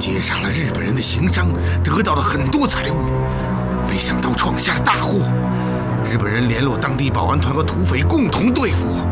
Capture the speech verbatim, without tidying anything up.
劫杀了日本人的行商，得到了很多财物，没想到闯下了大祸。日本人联络当地保安团和土匪共同对付我，